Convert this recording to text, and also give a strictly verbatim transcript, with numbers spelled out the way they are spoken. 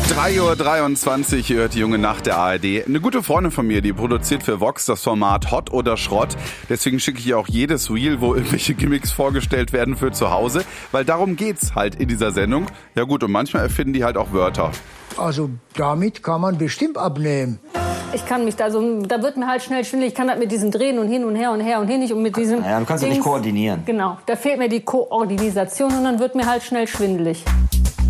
drei Uhr dreiundzwanzig hört die junge Nacht der A R D. Eine gute Freundin von mir, die produziert für Vox das Format Hot oder Schrott. Deswegen schicke ich ihr auch jedes Reel, wo irgendwelche Gimmicks vorgestellt werden für zu Hause. Weil darum geht's halt in dieser Sendung. Ja gut, und manchmal erfinden die halt auch Wörter. Also damit kann man bestimmt abnehmen. Ich kann mich da so, da wird mir halt schnell schwindelig. Ich kann das mit diesem Drehen und hin und her und her und hin nicht und mit diesem. Ja, du kannst ja nicht koordinieren. Genau, da fehlt mir die Koordination und dann wird mir halt schnell schwindelig.